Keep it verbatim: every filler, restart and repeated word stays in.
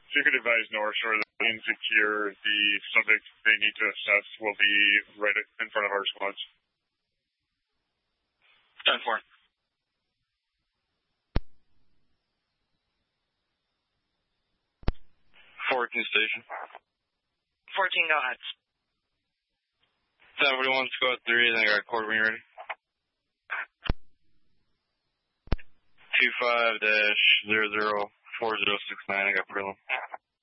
If you could advise North Shore that insecure, the subject they need to assess will be right in front of our squads. ten four. fourteen station. fourteen, go ahead. seventy-one, squad three, then I got quarter wing ready. two five dash zero zero four zero six nine, I got prelim.